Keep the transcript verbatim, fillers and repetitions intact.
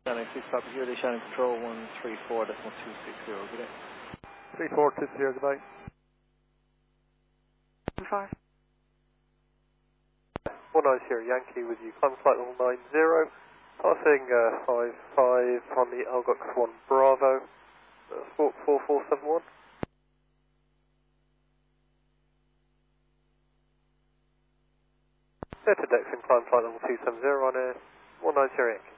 Shannon six copy here, the Shannon Control one three four decimal two six zero, good day. three four two zero, goodbye. Five. one nine zero Yankee with you, climb flight level nine zero, passing uh, five five on the Algox one Bravo, uh, Squawk four four seven one. Clear to Dexon, climb flight level two seven zero on air, one nine zero Yankee.